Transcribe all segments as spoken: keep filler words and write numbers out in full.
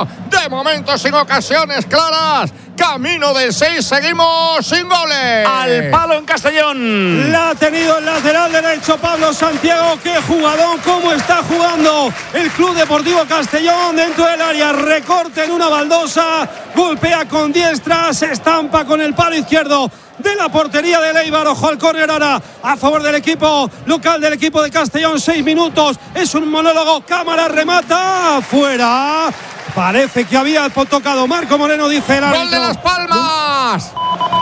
uno. De momento sin ocasiones claras. Camino del seis, seguimos sin goles. Al palo en Castellón. La ha tenido el lateral derecho Pablo Santiago. ¡Qué jugadón! ¿Cómo está jugando el Club Deportivo Castellón dentro del área? Recorte en una baldosa. Golpea con diestra. Se estampa con el palo izquierdo de la portería de Eibar. Ojo al córner ahora a favor del equipo local del equipo de Castellón. Seis minutos. Es un monólogo. Cámara remata. Fuera. Parece que había tocado Marco Moreno, dice el árbitro. ¡Gol de Las Palmas!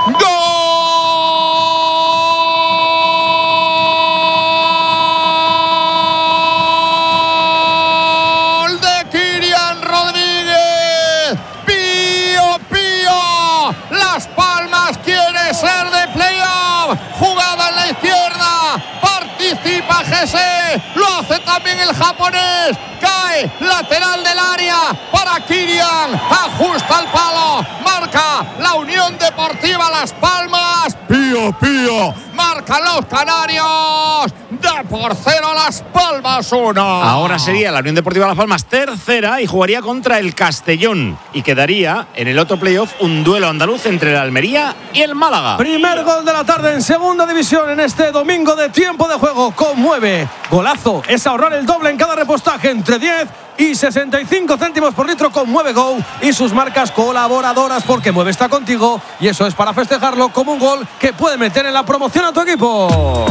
¡Gol de Kylian Rodríguez! ¡Pío, pío! Las Palmas quiere ser de playoff. Jugada en la izquierda. Participa Gese. Lo hace también el japonés. Cae lateral del área para Kylian, ajusta el palo, marca la Unión Deportiva Las Palmas. Pío, pío, marcan los canarios. De por cero Las Palmas uno. Ahora sería la Unión Deportiva Las Palmas tercera y jugaría contra el Castellón. Y quedaría en el otro playoff un duelo andaluz entre el Almería y el Málaga. Primer gol de la tarde en segunda división en este domingo de tiempo de juego. Conmueve. Golazo. Es ahorrar el doble en cada repostaje entre diez y sesenta y cinco céntimos por litro con Mueve Go y sus marcas colaboradoras, porque Mueve está contigo y eso es para festejarlo como un gol que puede meter en la promoción a tu equipo.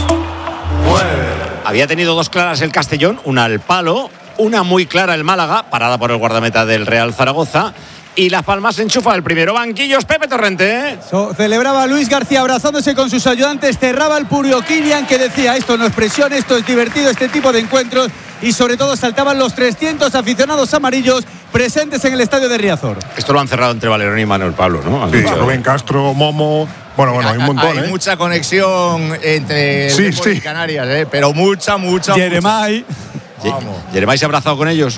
Había tenido dos claras el Castellón, una al palo, una muy clara el Málaga, parada por el guardameta del Real Zaragoza. Y Las Palmas enchufa el primero. Banquillos, Pepe Torrente. So, celebraba Luis García abrazándose con sus ayudantes. Cerraba el Purio Kylian, que decía: esto no es presión, esto es divertido, este tipo de encuentros. Y sobre todo saltaban los trescientos aficionados amarillos presentes en el estadio de Riazor. Esto lo han cerrado entre Valerón y Manuel Pablo, ¿no? Sí, Rubén Castro, Momo. Bueno, bueno, hay un montón, Hay ¿eh? mucha conexión entre Sí, el Depor sí. y Canarias, ¿eh? Pero mucha, mucha. Jeremai. Vamos. Jeremai se ha abrazado con ellos.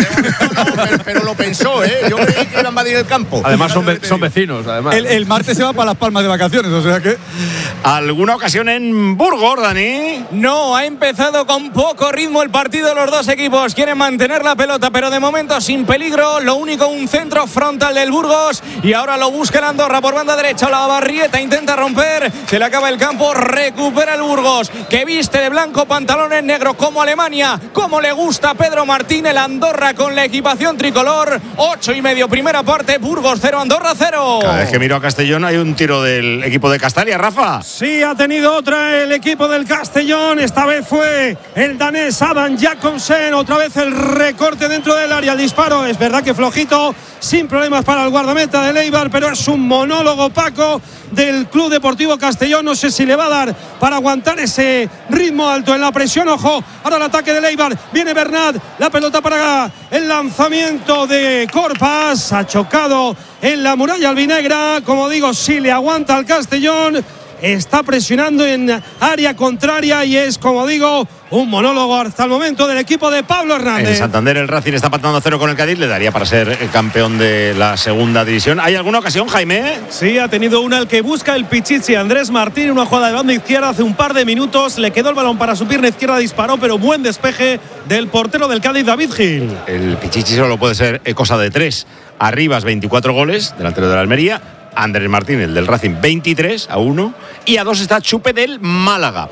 No, no, pero, pero lo pensó, ¿eh? Yo creí que iban a invadir el campo. Además son, ve- son vecinos, además. El, el martes se va para Las Palmas de vacaciones, o sea que... ¿Alguna ocasión en Burgos, Dani? No, ha empezado con poco ritmo el partido. Los dos equipos quieren mantener la pelota, pero de momento sin peligro. Lo único, un centro frontal del Burgos. Y ahora lo busca el Andorra por banda derecha. La Barrieta intenta romper. Se le acaba el campo. Recupera el Burgos, que viste de blanco, pantalones negros como Alemania. Como le gusta a Pedro Martín. El Andorra con la equipación tricolor. Ocho y medio, primera parte. Burgos cero, Andorra cero. Cada vez que miro a Castellón hay un tiro del equipo de Castalia, Rafa. Sí, ha tenido otra el equipo del Castellón. Esta vez fue el danés Adam Jakobsen. Otra vez el recorte dentro del área. El disparo es verdad que flojito, sin problemas para el guardameta del Eibar, pero es un monólogo, Paco, del Club Deportivo Castellón. No sé si le va a dar para aguantar ese ritmo alto en la presión. Ojo, ahora el ataque del Eibar. Viene Bernat, la pelota para el lanzamiento de Corpas. Ha chocado en la muralla albinegra. Como digo, si le aguanta al Castellón. Está presionando en área contraria y es, como digo, un monólogo hasta el momento del equipo de Pablo Hernández. En Santander el Racing está empatando a cero con el Cádiz. Le daría para ser el campeón de la segunda división. ¿Hay alguna ocasión, Jaime? Sí, ha tenido una el que busca el Pichichi Andrés Martín, una jugada de banda izquierda hace un par de minutos. Le quedó el balón para su pierna izquierda, disparó, pero buen despeje del portero del Cádiz, David Gil. El Pichichi solo puede ser cosa de tres. Arribas, veinticuatro goles, delantero de la Almería. Andrés Martín, el del Racing, veintitrés a uno. Y a dos está Chupe del Málaga.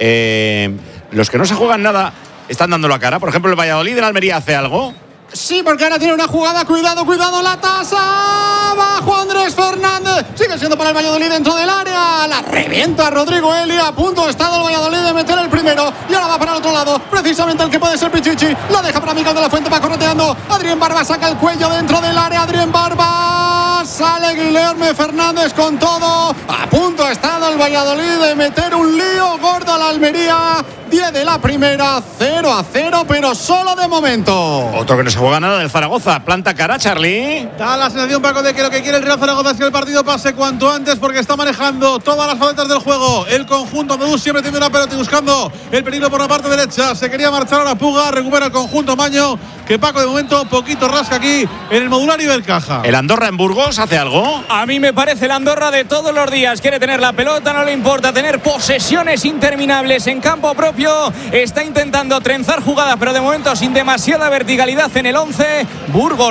Eh, los que no se juegan nada están dando la cara. Por ejemplo, el Valladolid de la Almería hace algo. Sí, porque ahora tiene una jugada. Cuidado, cuidado, la tasa. Bajo Andrés Fernández. Sigue siendo para el Valladolid dentro del área. La revienta Rodrigo Elia. A punto está el Valladolid de meter el primero. Y ahora va para el otro lado. Precisamente el que puede ser Pichichi. La deja para Miguel de la Fuente. Va correteando. Adrián Barba saca el cuello dentro del área. Adrián Barba. Sale Guilherme Fernández con todo. A punto ha estado el Valladolid de meter un lío gordo a la Almería. diez de la primera, cero a cero, pero solo de momento. Otro que no se juega nada del Zaragoza. Planta cara, Charlie. Da la sensación, Paco, de que lo que quiere el Real Zaragoza es que el partido pase cuanto antes, porque está manejando todas las facetas del juego. El conjunto Medús siempre tiene una pelota y buscando el peligro por la parte derecha. Se quería marchar ahora Puga, recupera el conjunto Maño, que Paco de momento poquito rasca aquí en el modular y del caja. ¿El Andorra en Burgos hace algo? A mí me parece el Andorra de todos los días. Quiere tener la pelota, no le importa tener posesiones interminables en campo propio. Está intentando trenzar jugadas, pero de momento sin demasiada verticalidad en el once. Burgos